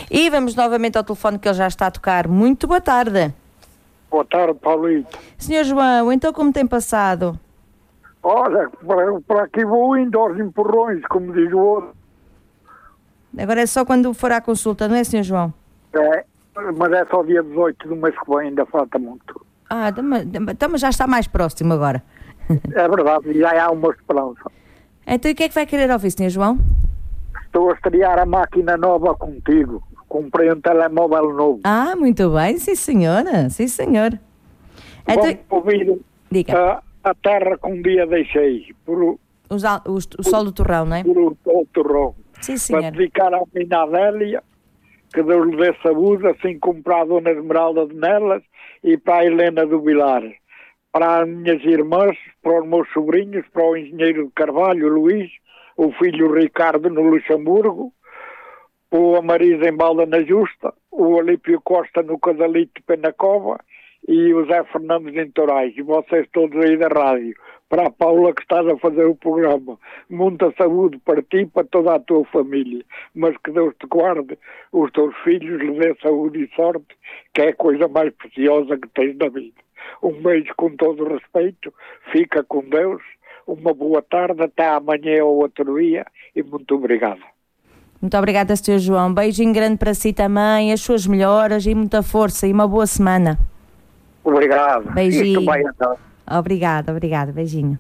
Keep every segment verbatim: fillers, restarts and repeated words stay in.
E vamos novamente ao telefone que ele já está a tocar. Muito boa tarde. Boa tarde, Paulito. senhor João, então como tem passado? Olha, para, para aqui vou indo aos empurrões, como diz o outro. Agora é só quando for à consulta, não é, senhor João? É, mas é só dia dezoito do mês que vem, ainda falta muito. Ah, então já está mais próximo agora. É verdade, já há uma esperança. Então e o que é que vai querer ouvir, senhor João? Estou a estrear a máquina nova contigo. Comprei um telemóvel novo. Ah, muito bem, sim senhora, sim senhor. Então, vamos ouvir diga. A, a terra que um dia deixei. Por, Os, os, o sol do torrão, não é? Por o sol do torrão. Sim, senhor. Para dedicar à minha Adélia, que Deus lhe dê saúde, assim como para a Dona Esmeralda de Nelas e para a Helena do Vilar. Para as minhas irmãs, para os meus sobrinhos, para o engenheiro de Carvalho, Luís, o filho Ricardo no Luxemburgo, o Marisa em Balda na Justa, o Olímpio Costa no Casalito de Penacova e o Zé Fernandes em Torais. E vocês todos aí da rádio. Para a Paula que estás a fazer o programa. Muita saúde para ti e para toda a tua família. Mas que Deus te guarde, os teus filhos lhe dê saúde e sorte, que é a coisa mais preciosa que tens na vida. Um beijo com todo o respeito. Fica com Deus. Uma boa tarde. Até amanhã ou outro dia. E muito obrigado. Muito obrigada, senhor João. Beijinho grande para si também. As suas melhoras e muita força. E uma boa semana. Obrigado. Beijinho. Isto vai andar. Obrigada, obrigada. Beijinho.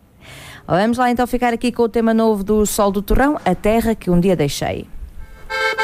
Vamos lá então ficar aqui com o tema novo do Sol do Torrão, a terra que um dia deixei.